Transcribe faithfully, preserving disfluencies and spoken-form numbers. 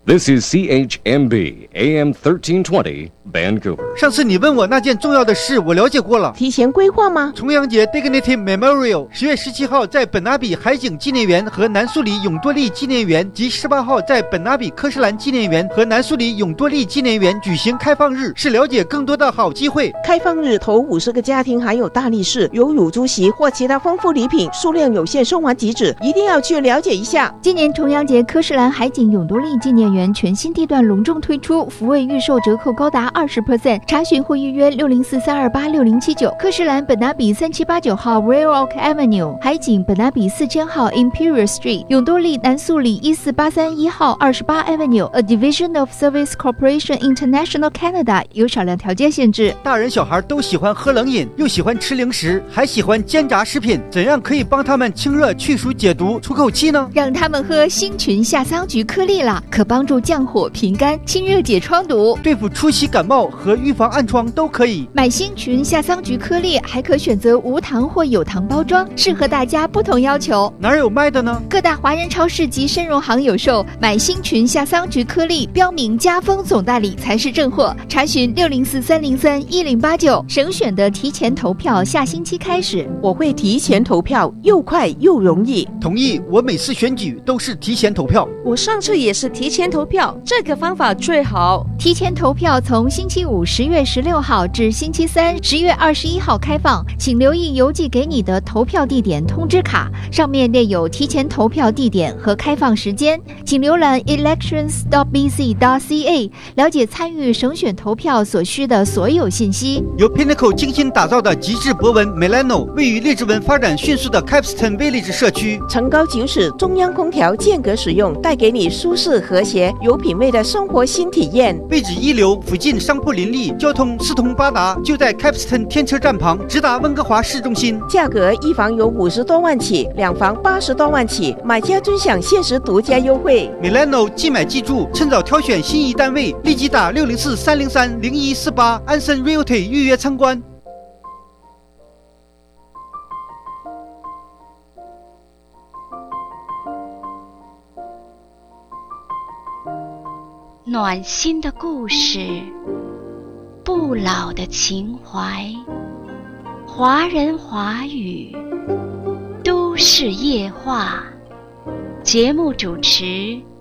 This is C H M B A M thirteen twenty Vancouver。 上次你问我那件重要的事，我了解过了。 提前规划吗？ 重阳节 Dignity Memorial 十月十七号在本拿比海景纪念园和南苏里永多利纪念园，及十八号在本拿比科士兰纪念园和南苏里永多利纪念园举行开放日，是了解更多的好机会。 开放日头五十个家庭还有大利是，有乳猪席或其他丰富礼品，数量有限，送完即止，一定要去了解一下。 今年重阳节科士兰海景永多利纪念园全新地段隆重推出，福位预售折扣高达 百分之二十， 查询或预约六零四三二八六零七九。科士兰本拿比三七八九号 Royal Oak Avenue， 海景本拿比四千号 Imperial Street， 永多利南素里一四八三一号二十八 Avenue， A Division of Service Corporation International Canada， 有少量条件限制。 大人小孩都喜欢喝冷饮，又喜欢吃零食，还喜欢煎炸食品，怎样可以帮他们清热去暑解毒出口气呢？ 让他们喝星群夏桑菊颗粒啦，可帮助降火平肝、清热解疮毒， 对付出席感冒和预防暗疮都可以。 买星群夏桑菊颗粒还可选择无糖或有糖包装，适合大家不同要求。 哪有卖的呢？ 各大华人超市及深荣行有售。买星群夏桑菊颗粒标明家丰总代理才是正货，查询六零四三零三一零八九。省选的提前投票下星期开始。 我会提前投票，又快又容易。 同意，我每次选举都是提前投票。 我上次也是提前投票，这个方法最好。 提前投票从星期五十月十六号至星期三十月二十一号开放，请留意邮寄给你的投票地点通知卡，上面列有提前投票地点和开放时间，请浏览 elections dot b c dot c a 了解参与省选投票所需的所有信息。 由 Pinnacle 精心打造的极致博文 Milano 位于列治文发展迅速的 Capstan Village 社区， 层高九尺，中央空调间隔使用，带给你舒适和谐有品味的生活新体验。 位置一流，附近商铺林立，交通四通八达，就在 Capstan 天车站旁，直达温哥华市中心。 价格一房有五十多万起，两房八十多万起，买家尊享限时独家优惠。 Milano 即买即住，趁早挑选心仪单位，立即打六零四三零三零一四八安森 Realty 预约参观。 暖心的故事，不老的情怀，华人华语，都市夜话。节目主持